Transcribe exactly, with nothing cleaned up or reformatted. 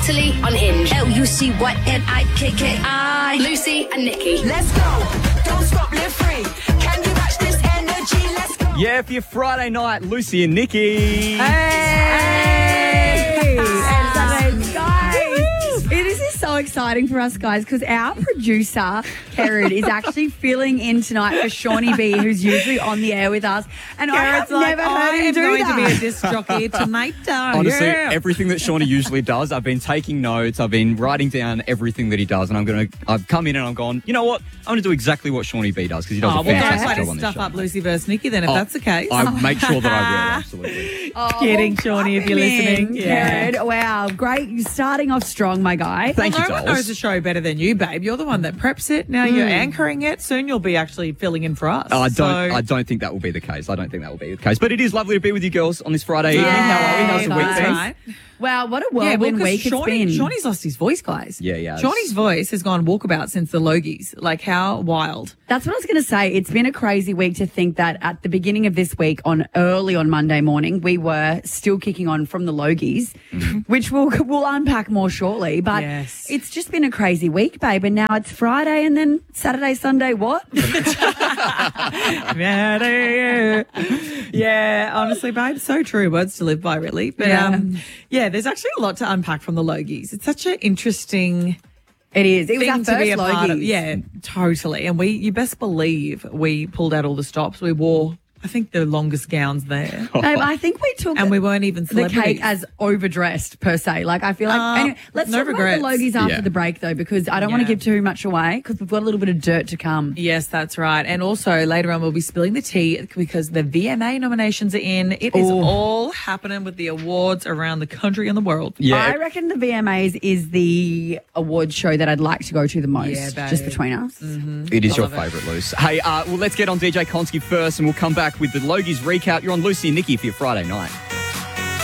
Utterly Unhinged. L U C Y N I K K I. Lucy and Nikki. Let's go. Don't stop, live free. Can you match this energy? Let's go. Yeah, for your Friday night, Lucy and Nikki. Hey! And guys, it is so exciting for us, guys, because our producer, Karen, is actually filling in tonight for Shawnee B, who's usually on the air with us. And I have Karen's like, never heard I him am do going that. to be a disc jockey tonight. Honestly, yeah. everything that Shawnee usually does, I've been taking notes. I've been writing down everything that he does, and I'm gonna. I've come in and I'm gone. You know what? I'm gonna do exactly what Shawnee B does because he does Oh, a well, fantastic don't job play on this stuff show. up Lucy versus Nikki then, if Oh, that's the case. I make sure that I will. Absolutely. Oh, Kidding, well, Shawnee, if you're come in, listening. Yeah. Karen. Wow, great. You're starting off strong, my guy. Thank well, you, no one dolls. knows the show better than you, babe. You're the one that preps it. Now you're anchoring it. Soon you'll be actually filling in for us. Oh, I don't. So- I don't think that will be the case. I don't think that will be the case. But it is lovely to be with you girls on this Friday evening. How are we? How's the week that's been? right. Wow, what a Yeah, well, whirlwind 'cause week it's Shawnee, been. Shawnee's lost his voice, guys. Yeah, yeah. Shawnee's voice has gone walkabout since the Logies. Like, how wild. That's what I was going to say. It's been a crazy week to think that at the beginning of this week, on early on Monday morning, we were still kicking on from the Logies, which we'll we'll unpack more shortly. But Yes. it's just been a crazy week, babe. And now it's Friday, and then Saturday, Sunday. What? Yeah, honestly, babe, so true. Words to live by, really. But Yeah. um, yeah, there's actually a lot to unpack from the Logies. It's such an interesting It is. It was our thing first to be a part of. Logies. Yeah, totally. And we, you best believe, we pulled out all the stops. We wore, I think, the longest gowns there, Babe, I think we took and we weren't even the celebrities. cake as overdressed per se. Like I feel like Uh, anyway, let's no talk regrets. about the Logies after Yeah. the break though, because I don't want to Yeah. give too much away because we've got a little bit of dirt to come. Yes, that's right. And also later on, we'll be spilling the tea because the V M A nominations are in. It is Oh. all happening with the awards around the country and the world. Yeah. I reckon the V M As is the award show that I'd like to go to the most, Yeah, babe. just between us. It is your Love it. favourite, Luce. Hey, uh, well, let's get on D J Konski first, and we'll come back with the Logies recap. You're on Lucy and Nikki for your Friday night.